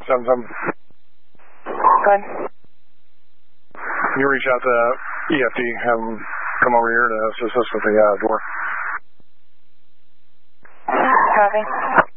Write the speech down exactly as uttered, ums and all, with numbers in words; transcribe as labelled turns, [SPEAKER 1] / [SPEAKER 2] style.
[SPEAKER 1] seven seven.
[SPEAKER 2] Go ahead.
[SPEAKER 1] You reach out to E F D, have them come over here to assist us with the uh, door.
[SPEAKER 2] Copy.